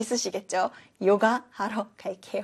있으시겠죠? 요가 하러 갈게요.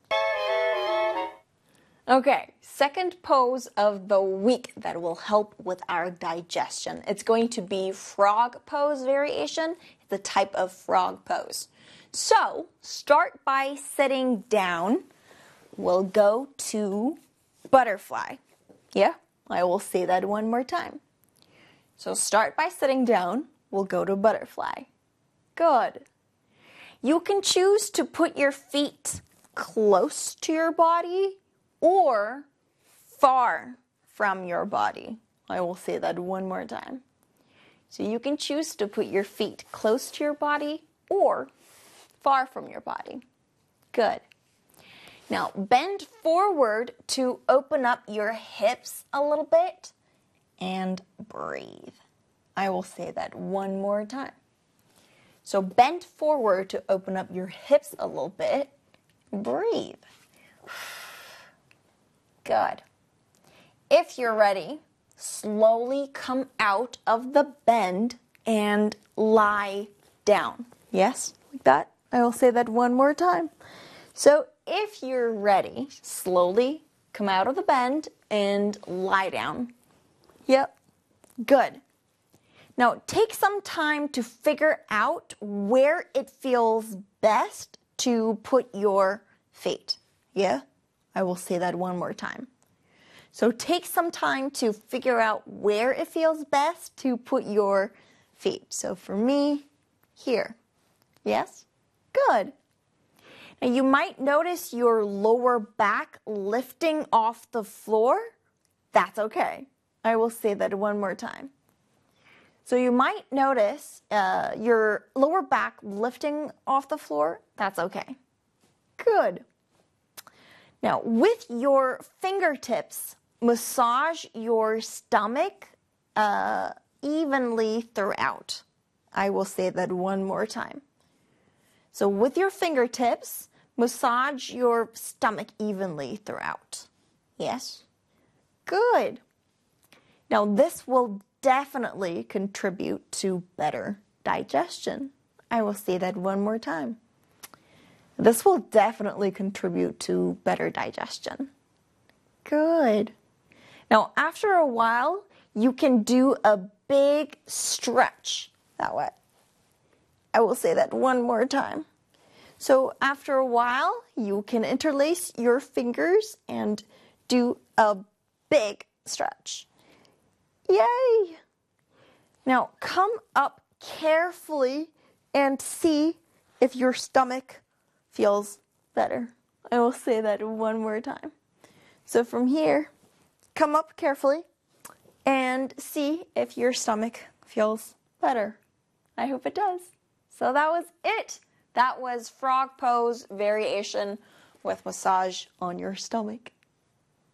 Okay, second pose of the week that will help with our digestion. It's going to be frog pose variation. It's a type of frog pose. So, start by sitting down. We'll go to butterfly. Yeah, I will say that one more time. So, start by sitting down. We'll go to butterfly. Good. You can choose to put your feet close to your body or far from your body. I will say that one more time. So you can choose to put your feet close to your body or far from your body. Good. Now bend forward to open up your hips a little bit and breathe. I will say that one more time. So bend forward to open up your hips a little bit. Breathe. Good. If you're ready, slowly come out of the bend and lie down. Yes, like that. I will say that one more time. So if you're ready, slowly come out of the bend and lie down. Yep. Good. Now take some time to figure out where it feels best to put your feet. Yeah? I will say that one more time. So take some time to figure out where it feels best to put your feet. So for me, here. Yes? Good. Now you might notice your lower back lifting off the floor. That's okay. I will say that one more time. So you might notice your lower back lifting off the floor. That's okay. Good. Now, with your fingertips, massage your stomach evenly throughout. I will say that one more time. So with your fingertips, massage your stomach evenly throughout. Yes? Good. Now, this will definitely contribute to better digestion. I will say that one more time. This will definitely contribute to better digestion. Good. Now, after a while, you can do a big stretch that way. I will say that one more time. So after a while, you can interlace your fingers and do a big stretch. Yay! Now, come up carefully and see if your stomach feels better. I will say that one more time. So from here, come up carefully and see if your stomach feels better. I hope it does. So that was it. That was frog pose variation with massage on your stomach.